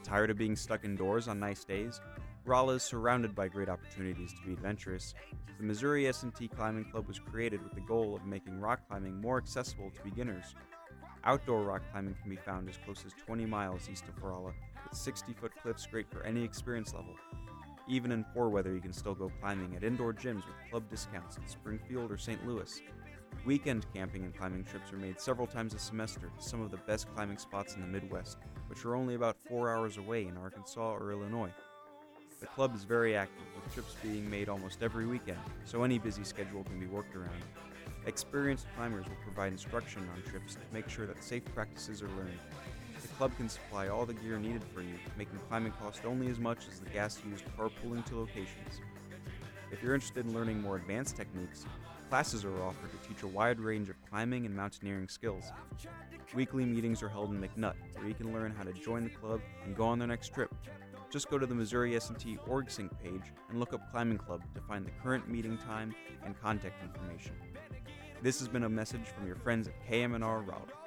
Tired of being stuck indoors on nice days? Rolla is surrounded by great opportunities to be adventurous. The Missouri S&T Climbing Club was created with the goal of making rock climbing more accessible to beginners. Outdoor rock climbing can be found as close as 20 miles east of Rolla, with 60-foot cliffs great for any experience level. Even in poor weather, you can still go climbing at indoor gyms with club discounts in Springfield or St. Louis. Weekend camping and climbing trips are made several times a semester to some of the best climbing spots in the Midwest, which are only about 4 hours away in Arkansas or Illinois. The club is very active, with trips being made almost every weekend, so any busy schedule can be worked around. Experienced climbers will provide instruction on trips to make sure that safe practices are learned. The club can supply all the gear needed for you, making climbing cost only as much as the gas used carpooling to locations. If you're interested in learning more advanced techniques, classes are offered to teach a wide range of climbing and mountaineering skills. Weekly meetings are held in McNutt, where you can learn how to join the club and go on their next trip. Just go to the Missouri S&T OrgSync page and look up Climbing Club to find the current meeting time and contact information. This has been a message from your friends at KMNR Raleigh.